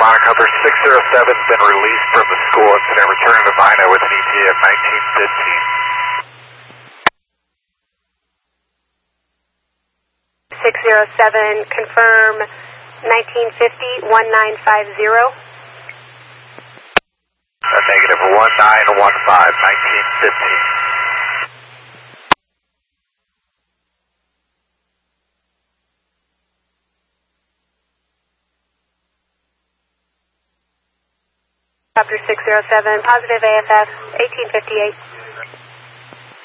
Monocopter 607's been released from the school incident, returning to Vina with an ETA of 1915. 607, confirm 1950, 1950. Negative 1915, 1915. Copter 607, positive AFF, 1858.